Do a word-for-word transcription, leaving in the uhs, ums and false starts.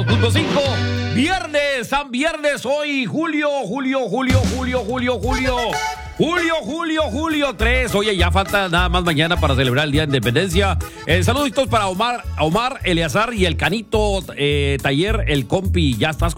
punto cinco. Viernes, San Viernes hoy, Julio, Julio, Julio, Julio, Julio, Julio. Julio, Julio, Julio tres. Oye, ya falta nada más mañana para celebrar el Día de Independencia. Eh, saluditos para Omar, Omar, Eleazar y el Canito eh, Taller, el compi. Ya estás